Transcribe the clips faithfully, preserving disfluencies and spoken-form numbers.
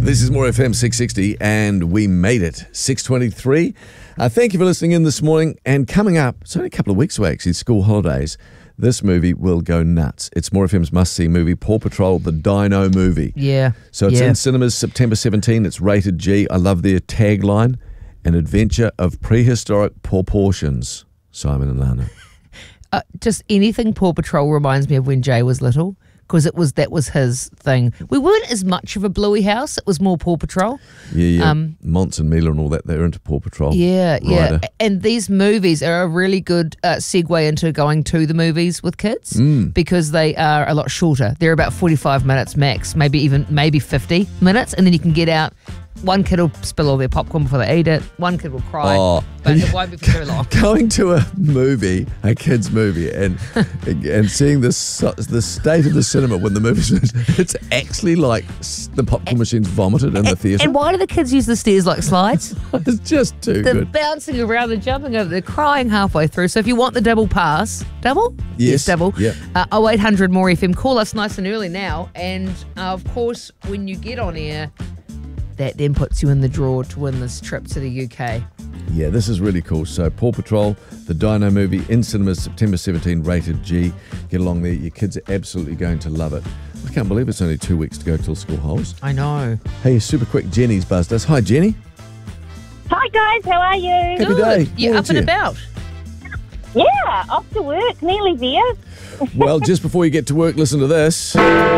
This is More F M six sixty, and we made it. six twenty-three. Uh, thank you for listening in this morning. And coming up, it's only a couple of weeks away, actually, school holidays. This movie will go nuts. It's More F M's must-see movie, Paw Patrol, the Dino movie. Yeah. So it's yeah. in cinemas September seventeenth. It's rated G. I love their tagline, an adventure of prehistoric proportions. Simon and Lana. Uh, just anything Paw Patrol reminds me of when Jay was little, because it was that was his thing. We weren't as much of a Bluey house. It was more Paw Patrol. Yeah, yeah. Um, Monts and Mila and all that, they're into Paw Patrol. Yeah, yeah. Ryder. And these movies are a really good uh, segue into going to the movies with kids Mm. because they are a lot shorter. They're about forty-five minutes max, maybe even maybe fifty minutes, and then you can get out. One kid will spill all their popcorn before they eat it. One kid will cry, Oh. but it won't be for very long. Going to a movie, a kid's movie, and and seeing this the state of the cinema when the movie's it's actually like the popcorn machine's vomited in the theatre. And why do the kids use the stairs like slides? It's just too They're good. bouncing around, they're jumping over, they're crying halfway through. So if you want the double pass, double? Yes, double. yep. Uh, oh eight hundred more F M. Call us nice and early now. And uh, of course, when you get on air, that then puts you in the draw to win this trip to the U K. Yeah, this is really cool. So Paw Patrol, the Dino movie, in cinemas September seventeenth, rated G. Get along there. Your kids are absolutely going to love it. I can't believe it's only two weeks to go till school holds. I know. Hey, super quick, Jenny's buzzed us. Hi, Jenny. Hi guys, how are you? Happy Good. day. You're Morning up to and you. about. Yeah, off to work, nearly there. Well, just before you get to work, listen to this.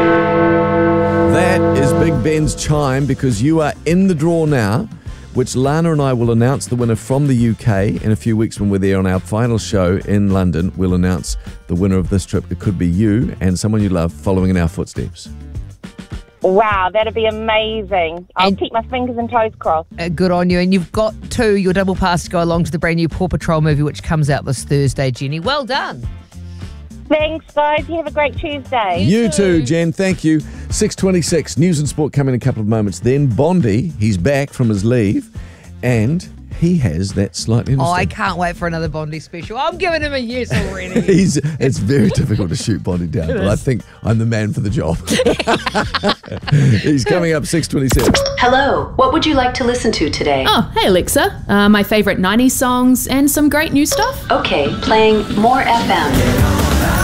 That is Big Ben's chime, because you are in the draw now, which Lana and I will announce the winner from the U K in a few weeks when we're there on our final show in London. We'll announce the winner of this trip. It could be you and someone you love following in our footsteps. Wow, that'd be amazing. I'll And- keep my fingers and toes crossed. Uh, good on you. And you've got two, your double pass to go along to the brand new Paw Patrol movie, which comes out this Thursday, Jenny. Well done. Thanks guys, you have a great Tuesday. You too, Jen. Thank you. six twenty-six, News and Sport coming in a couple of moments. Then Bondi, he's back from his leave, and he has that slightly Oh, I interesting. can't wait for another Bondi special. I'm giving him a yes already. He's, it's very difficult to shoot Bondi down, but I think I'm the man for the job. He's coming up six twenty-seven. Hello, what would you like to listen to today? Oh, hey Alexa. Uh, my favourite nineties songs and some great new stuff. Okay, playing More F M.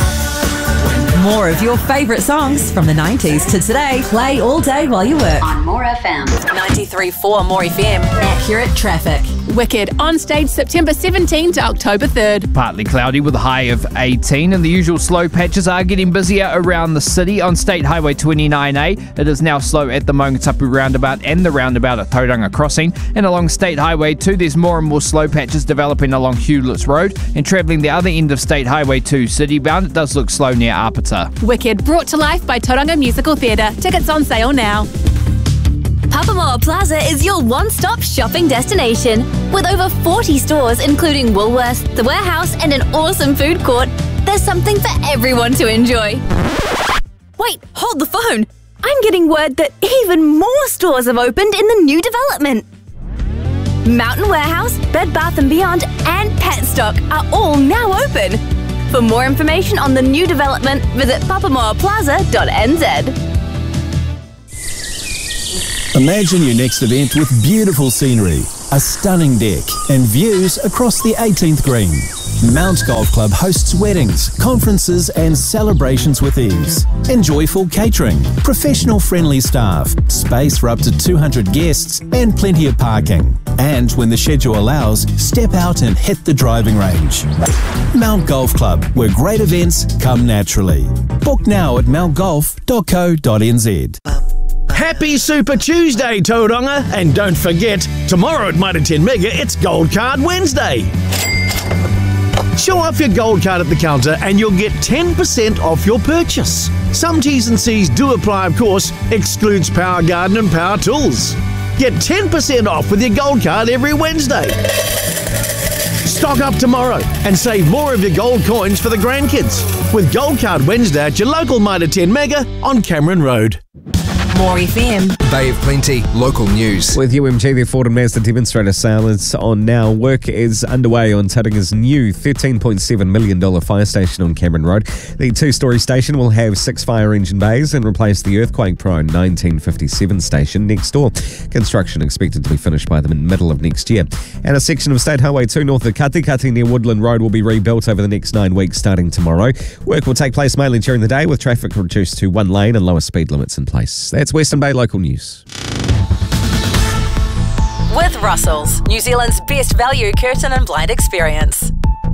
More of your favourite songs from the nineties to today. Play all day while you work. On More F M. ninety-three point four More F M. Accurate traffic. Wicked on stage September seventeenth to October third. Partly cloudy with a high of eighteen, and the usual slow patches are getting busier around the city. On State Highway twenty-nine A, it is now slow at the Maungatapu roundabout and the roundabout at Tauranga Crossing. And along State Highway two, there's more and more slow patches developing along Hewletts Road. And travelling the other end of State Highway two citybound, it does look slow near Apata. Wicked brought to life by Tauranga Musical Theatre. Tickets on sale now. Papamoa Plaza is your one-stop shopping destination. With over forty stores, including Woolworths, The Warehouse, and an awesome food court, there's something for everyone to enjoy. Wait, hold the phone. I'm getting word that even more stores have opened in the new development. Mountain Warehouse, Bed Bath and Beyond, and Petstock are all now open. For more information on the new development, visit papamoa plaza dot n z. Imagine your next event with beautiful scenery, a stunning deck, and views across the eighteenth green. Mount Golf Club hosts weddings, conferences, and celebrations with ease. Enjoy full catering, professional friendly staff, space for up to two hundred guests, and plenty of parking. And when the schedule allows, step out and hit the driving range. Mount Golf Club, where great events come naturally. Book now at mount golf dot co dot n z. Happy Super Tuesday, Tauranga! And don't forget, tomorrow at Mitre ten Mega, it's Gold Card Wednesday. Show off your gold card at the counter and you'll get ten percent off your purchase. Some T's and C's do apply, of course, excludes Power Garden and Power Tools. Get ten percent off with your gold card every Wednesday. Stock up tomorrow and save more of your gold coins for the grandkids with Gold Card Wednesday at your local Mitre ten Mega on Cameron Road. More F M. Bay of Plenty, local news. With U M G, the Ford and Mazda demonstrator sale is on now. Work is underway on Taringa's new thirteen point seven million dollars fire station on Cameron Road. The two-storey station will have six fire engine bays and replace the earthquake-prone nineteen fifty-seven station next door. Construction expected to be finished by the middle of next year. And a section of State Highway two north of Katikati near Woodland Road will be rebuilt over the next nine weeks starting tomorrow. Work will take place mainly during the day with traffic reduced to one lane and lower speed limits in place. That's Western Bay local news. With Russell's, New Zealand's best value curtain and blind experience.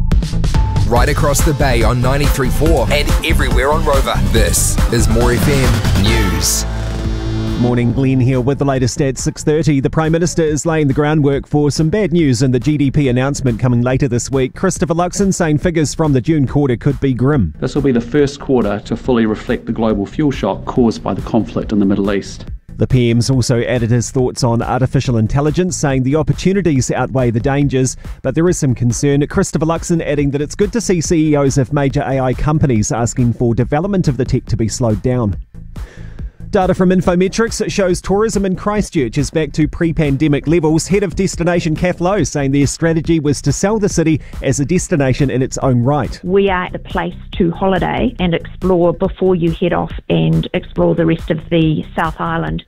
Right across the bay on ninety-three point four and everywhere on Rover. This is More F M News. Morning, Glenn here with the latest at six thirty. The Prime Minister is laying the groundwork for some bad news in the G D P announcement coming later this week. Christopher Luxon saying figures from the June quarter could be grim. This will be the first quarter to fully reflect the global fuel shock caused by the conflict in the Middle East. The P M's also added his thoughts on artificial intelligence, saying the opportunities outweigh the dangers, but there is some concern. Christopher Luxon adding that it's good to see C E Os of major A I companies asking for development of the tech to be slowed down. Data from Infometrics shows tourism in Christchurch is back to pre-pandemic levels. Head of Destination Kath Lowe saying their strategy was to sell the city as a destination in its own right. We are the place to holiday and explore before you head off and explore the rest of the South Island.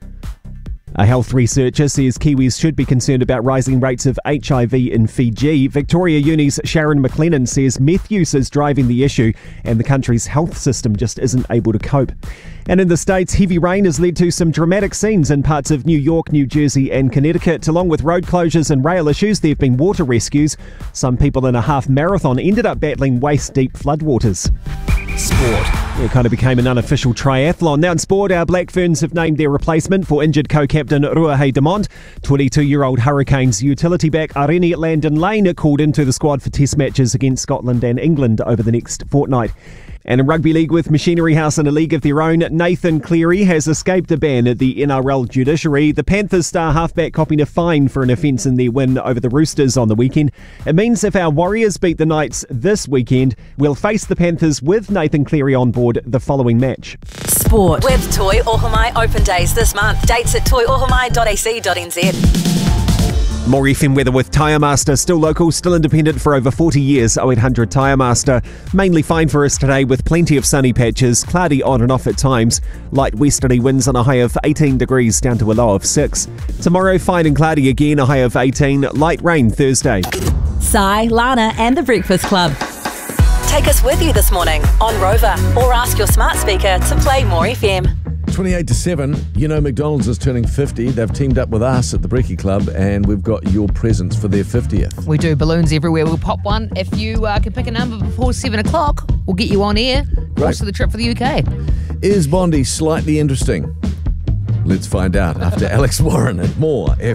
A health researcher says Kiwis should be concerned about rising rates of H I V in Fiji. Victoria Uni's Sharon McLennan says meth use is driving the issue and the country's health system just isn't able to cope. And in the States, heavy rain has led to some dramatic scenes in parts of New York, New Jersey and Connecticut. Along with road closures and rail issues, there have been water rescues. Some people in a half marathon ended up battling waist-deep floodwaters. Sport. It kind of became an unofficial triathlon. Now in sport, our Black Ferns have named their replacement for injured co-captain Ruahei Demond. twenty-two-year-old Hurricanes utility back Areni Landon Lane called into the squad for test matches against Scotland and England over the next fortnight. And in rugby league with Machinery House in a league of their own, Nathan Cleary has escaped a ban at the N R L judiciary. The Panthers star halfback copping a fine for an offence in their win over the Roosters on the weekend. It means if our Warriors beat the Knights this weekend, we'll face the Panthers with Nathan Cleary on board the following match. Sport. With Toi Ohomai open days this month. Dates at toi ohomai dot a c dot n z. More F M weather with Tyre Master, still local, still independent for over forty years. oh eight hundred Tyre Master. Mainly fine for us today with plenty of sunny patches, cloudy on and off at times. Light westerly winds on a high of eighteen degrees down to a low of six. Tomorrow fine and cloudy again, a high of eighteen. Light rain Thursday. Sai, Lana and the Breakfast Club. Take us with you this morning on Rover or ask your smart speaker to play More F M. twenty-eight to seven, you know McDonald's is turning fifty. They've teamed up with us at the Brekkie Club and we've got your presents for their fiftieth. We do balloons everywhere. We'll pop one. If you uh, can pick a number before seven o'clock, we'll get you on air. Great. Also the trip for the U K. Is Bondi slightly interesting? Let's find out after Alex Warren and more.